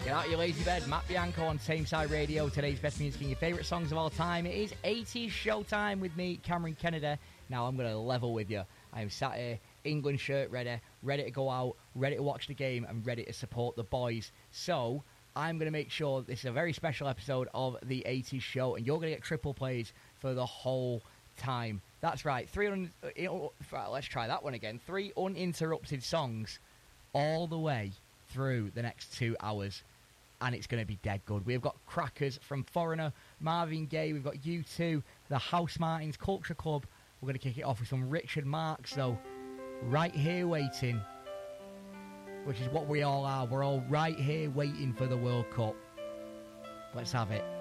Get out your lazy bed. Matt Bianco on Tameside Radio. Today's best music and your favourite songs of all time. It is 80s showtime with me, Cameron Kennedy. Now I'm going to level with you. I am sat here, England shirt ready to go out, ready to watch the game, and ready to support the boys. So I'm going to make sure this is a very special episode of the 80s show, and you're going to get triple plays for the whole time. That's right. Let's try that one again. 3 uninterrupted songs all the way through the next 2 hours, and it's going to be dead good. We've got crackers from Foreigner, Marvin Gaye, we've got U2, the House Martins, Culture Club. We're going to kick it off with some Richard Marx, though. Right Here Waiting, which is what we all are. We're all right here waiting for the World Cup. Let's have it.